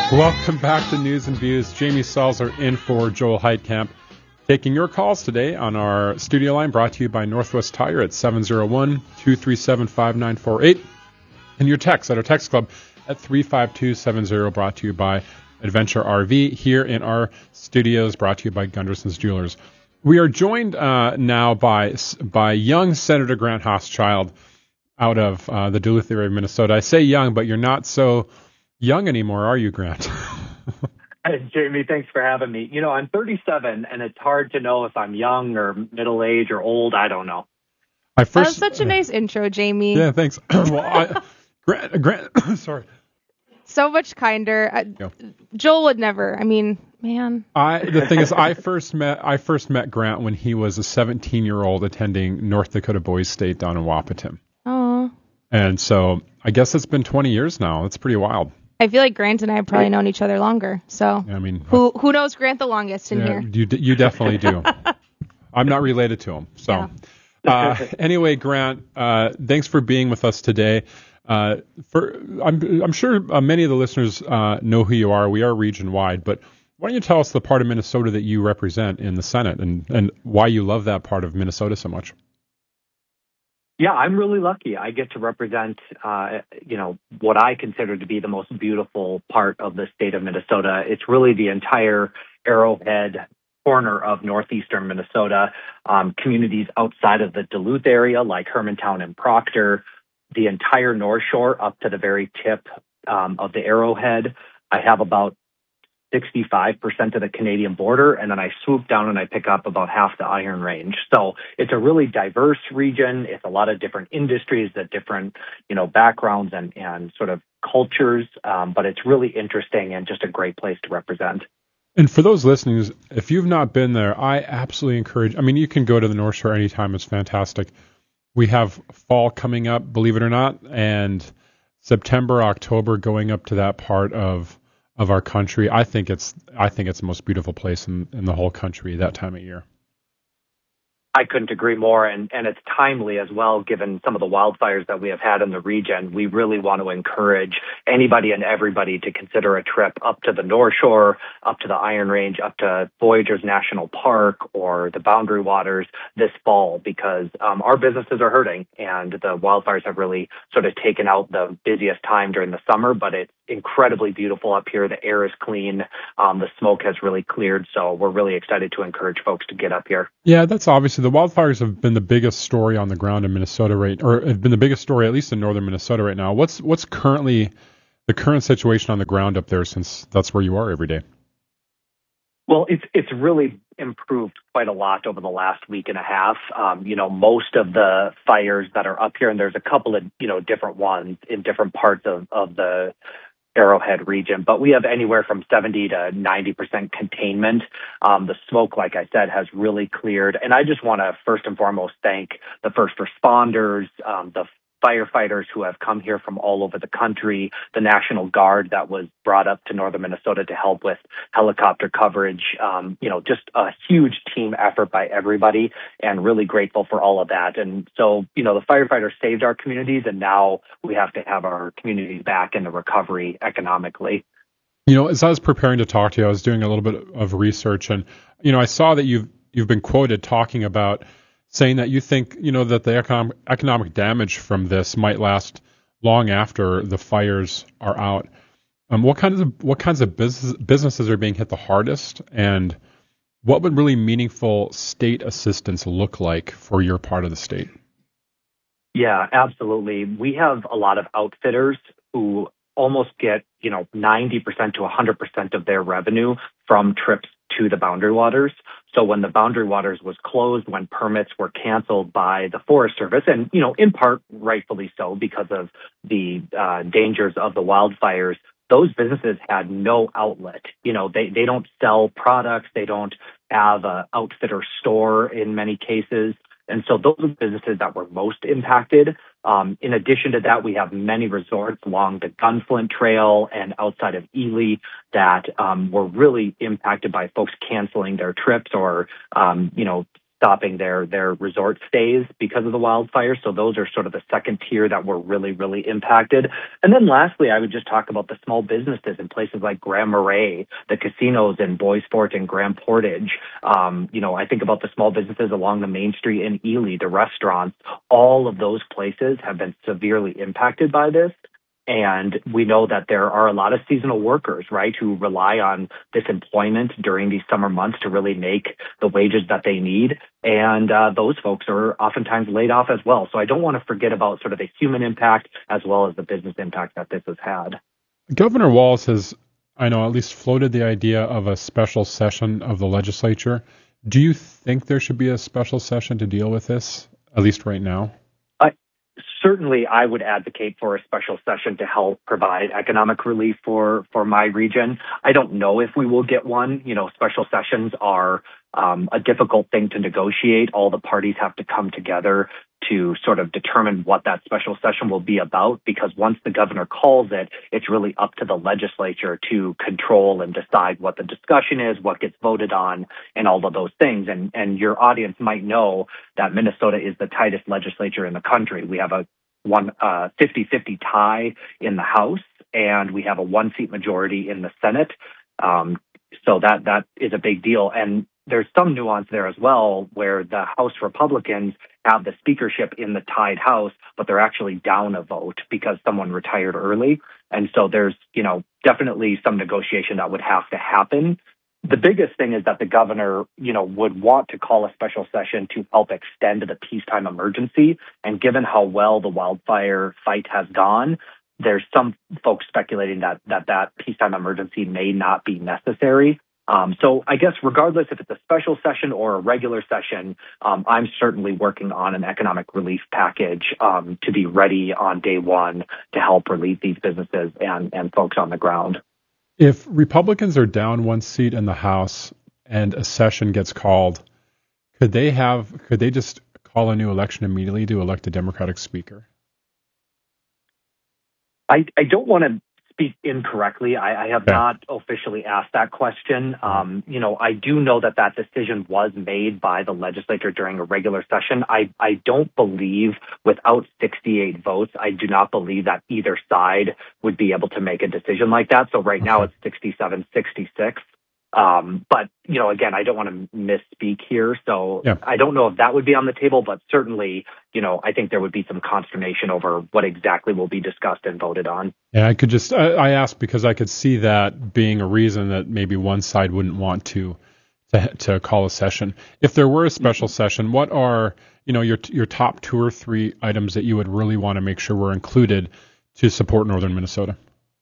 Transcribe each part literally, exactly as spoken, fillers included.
Welcome back to News and Views. Jamie Salzer in for Joel Heitkamp. Taking your calls today on our studio line, brought to you by Northwest Tire at seven oh one, two three seven, five nine four eight. And your text at our text club at three five two seven zero, brought to you by Adventure R V here in our studios, brought to you by Gunderson's Jewelers. We are joined uh, now by by young Senator Grant Hochschild out of uh, the Duluth area of Minnesota. I say young, but you're not so young anymore, are you, Grant? Hey, Jamie, thanks for having me. You know, I'm thirty-seven, and it's hard to know if I'm young or middle age or old. I don't know. I first, that was such a nice intro, Jamie. Yeah, thanks. well, I, Grant, Grant, sorry. So much kinder. I, yeah. Joel would never. I mean, man. I the thing is, I first met I first met Grant when he was a seventeen-year-old attending North Dakota Boys State down in Wahpeton. Oh. And so I guess it's been twenty years now. It's pretty wild. I feel like Grant and I have probably known each other longer. So I mean, who who knows Grant the longest in yeah, here? You you definitely do. I'm not related to him. So Yeah. uh, anyway, Grant, uh, thanks for being with us today. Uh, for I'm I'm sure uh, many of the listeners uh, know who you are. We are region wide, but why don't you tell us the part of Minnesota that you represent in the Senate and and why you love that part of Minnesota so much? Yeah, I'm really lucky. I get to represent, uh, you know, what I consider to be the most beautiful part of the state of Minnesota. It's really the entire Arrowhead corner of northeastern Minnesota, um, communities outside of the Duluth area like Hermantown and Proctor, the entire North Shore up to the very tip um, of the Arrowhead. I have about sixty-five percent of the Canadian border, and then I swoop down and I pick up about half the Iron Range. So it's a really diverse region. It's a lot of different industries, that different, you know, backgrounds and, and sort of cultures, um, but it's really interesting and just a great place to represent. And for those listening, if you've not been there, I absolutely encourage, I mean, you can go to the North Shore anytime. It's fantastic. We have fall coming up, believe it or not, and September, October going up to that part of of our country. I think it's I think it's the most beautiful place in, in the whole country that time of year. I couldn't agree more, and, and it's timely as well, given some of the wildfires that we have had in the region. We really want to encourage anybody and everybody to consider a trip up to the North Shore, up to the Iron Range, up to Voyageurs National Park or the Boundary Waters this fall, because um, our businesses are hurting, and the wildfires have really sort of taken out the busiest time during the summer, but it's incredibly beautiful up here. The air is clean. Um, the smoke has really cleared, so we're really excited to encourage folks to get up here. Yeah, that's obviously the wildfires have been the biggest story on the ground in Minnesota right, or have been the biggest story at least in northern Minnesota right now. What's what's currently the current situation on the ground up there, since that's where you are every day? Well, it's it's really improved quite a lot over the last week and a half. Um, you know, most of the fires that are up here, and there's a couple of, you know, different ones in different parts of, of the Arrowhead region, but we have anywhere from seventy to ninety percent containment. Um, the smoke, like I said, has really cleared. And I just want to first and foremost thank the first responders, um, the firefighters who have come here from all over the country, the National Guard that was brought up to northern Minnesota to help with helicopter coverage, um, you know, just a huge team effort by everybody, and really grateful for all of that. And so, you know, the firefighters saved our communities, and now we have to have our communities back in the recovery economically. You know, as I was preparing to talk to you, I was doing a little bit of research, and, you know, I saw that you've you've been quoted talking about saying that you think, you know, that the economic, economic damage from this might last long after the fires are out. Um, what kinds of what kinds of business, businesses are being hit the hardest, and what would really meaningful state assistance look like for your part of the state? Yeah, absolutely. We have a lot of outfitters who almost get, you know, ninety percent to one hundred percent of their revenue from trips to the Boundary Waters. So when the Boundary Waters was closed, when permits were canceled by the Forest Service, and, you know, in part rightfully so because of the uh, dangers of the wildfires, those businesses had no outlet. You know, they, they don't sell products. They don't have an outfitter store in many cases. And so those are businesses that were most impacted. Um, in addition to that, we have many resorts along the Gunflint Trail and outside of Ely that um, were really impacted by folks canceling their trips or, um, you know, stopping their their resort stays because of the wildfire. So those are sort of the second tier that were really, really impacted. And then lastly, I would just talk about the small businesses in places like Grand Marais, the casinos in Bois Forte and Grand Portage. Um, you know, I think about the small businesses along the Main Street in Ely, the restaurants. All of those places have been severely impacted by this. And we know that there are a lot of seasonal workers, right, who rely on this employment during these summer months to really make the wages that they need. And uh, those folks are oftentimes laid off as well. So I don't want to forget about sort of the human impact as well as the business impact that this has had. Governor Walz has, I know, at least floated the idea of a special session of the legislature. Do you think there should be a special session to deal with this, at least right now? Certainly, I would advocate for a special session to help provide economic relief for, for my region. I don't know if we will get one. You know, special sessions are um, a difficult thing to negotiate. All the parties have to come together to sort of determine what that special session will be about, because once the governor calls it, it's really up to the legislature to control and decide what the discussion is, what gets voted on, and all of those things. And, and your audience might know that Minnesota is the tightest legislature in the country. We have a one uh, fifty-fifty tie in the House, and we have a one-seat majority in the Senate. Um, so that that is a big deal. And there's some nuance there as well, where the House Republicans have the speakership in the tied House, but they're actually down a vote because someone retired early. And so there's, you know, definitely some negotiation that would have to happen. The biggest thing is that the governor, you know, would want to call a special session to help extend the peacetime emergency. And given how well the wildfire fight has gone, there's some folks speculating that that, that peacetime emergency may not be necessary. Um, so I guess regardless if it's a special session or a regular session, um, I'm certainly working on an economic relief package um, to be ready on day one to help relieve these businesses and, and folks on the ground. If Republicans are down one seat in the House and a session gets called, could they have could they just call a new election immediately to elect a Democratic speaker? I, I don't want to speak incorrectly. I, I have okay. not officially asked that question. Um, you know, I do know that that decision was made by the legislature during a regular session. I, I don't believe without sixty-eight votes, I do not believe that either side would be able to make a decision like that. So right okay. now it's sixty-seven sixty-six. Um, but, you know, again, I don't want to misspeak here. So yeah. I don't know if that would be on the table, but certainly, you know, I think there would be some consternation over what exactly will be discussed and voted on. Yeah, I could just, I, I asked because I could see that being a reason that maybe one side wouldn't want to, to, to call a session. If there were a special mm-hmm. session, what are, you know, your, your top two or three items that you would really want to make sure were included to support Northern Minnesota?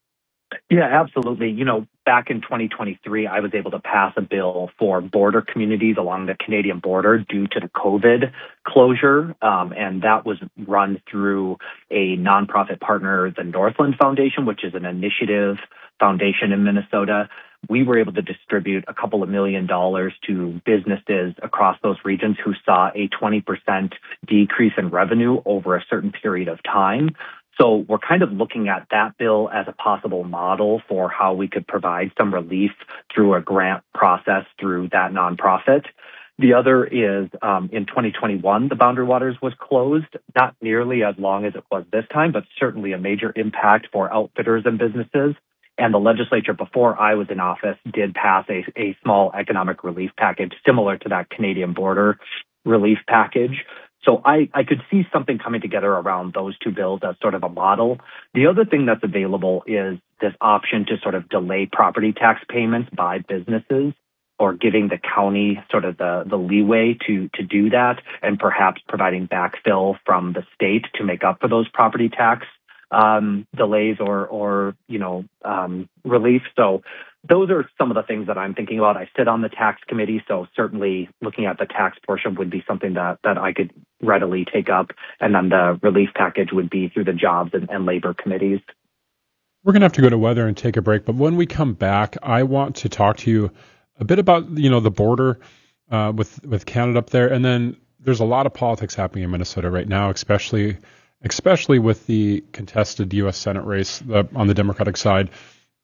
Yeah, absolutely. You know, back in twenty twenty-three, I was able to pass a bill for border communities along the Canadian border due to the COVID closure, um, and that was run through a nonprofit partner, the Northland Foundation, which is an initiative foundation in Minnesota. We were able to distribute a couple of million dollars to businesses across those regions who saw a twenty percent decrease in revenue over a certain period of time. So we're kind of looking at that bill as a possible model for how we could provide some relief through a grant process through that nonprofit. The other is um, in twenty twenty-one, the Boundary Waters was closed, not nearly as long as it was this time, but certainly a major impact for outfitters and businesses. And the legislature before I was in office did pass a, a small economic relief package similar to that Canadian border relief package. So I, I could see something coming together around those two bills as sort of a model. The other thing that's available is this option to sort of delay property tax payments by businesses, or giving the county sort of the, the leeway to, to do that, and perhaps providing backfill from the state to make up for those property tax um, delays or, or you know, um, relief. So those are some of the things that I'm thinking about. I sit on the tax committee, so certainly looking at the tax portion would be something that, that I could readily take up. And then the relief package would be through the jobs and, and labor committees. We're going to have to go to weather and take a break. But when we come back, I want to talk to you a bit about, you know, the border uh, with, with Canada up there. And then there's a lot of politics happening in Minnesota right now, especially especially with the contested U S Senate race uh, on the Democratic side.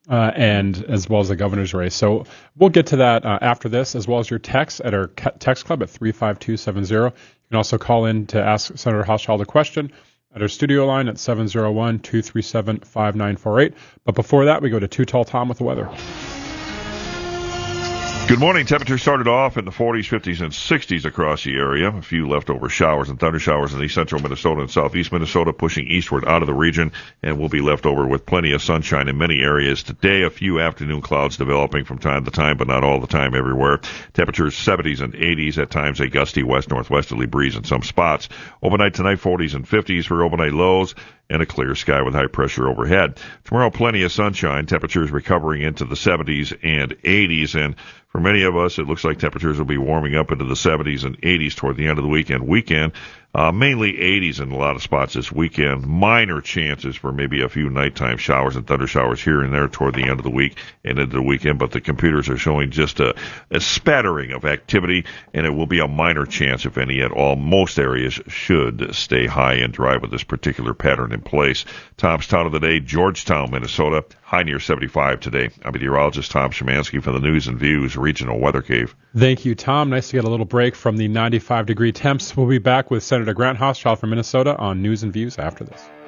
uh, and as well as the governor's race. So we'll get to that uh, after this, as well as your text at our text club at three five two seven zero. You can also call in to ask Senator Hochschild a question at our studio line at seven zero one, two three seven, five nine four eight. But before that, we go to Too Tall Tom with the weather. Good morning. Temperatures started off in the forties, fifties, and sixties across the area. A few leftover showers and thunder showers in east central Minnesota and southeast Minnesota, pushing eastward out of the region, and will be left over with plenty of sunshine in many areas. Today, a few afternoon clouds developing from time to time, but not all the time everywhere. Temperatures seventies and eighties, at times a gusty west-northwesterly breeze in some spots. Overnight tonight, forties and fifties for overnight lows, and a clear sky with high pressure overhead. Tomorrow, plenty of sunshine, temperatures recovering into the seventies and eighties, and for many of us, it looks like temperatures will be warming up into the seventies and eighties toward the end of the weekend. Weekend, uh, mainly eighties in a lot of spots this weekend. Minor chances for maybe a few nighttime showers and thunder showers here and there toward the end of the week and into the weekend, but the computers are showing just a, a spattering of activity, and it will be a minor chance, if any at all. Most areas should stay high and dry with this particular pattern in place. Tom's Town of the Day, Georgetown, Minnesota. High near seventy-five today. I'm meteorologist Tom Szymanski from the News and Views Regional Weather Cave. Thank you, Tom. Nice to get a little break from the ninety-five degree temps. We'll be back with Senator Grant Hochschild from Minnesota on News and Views after this.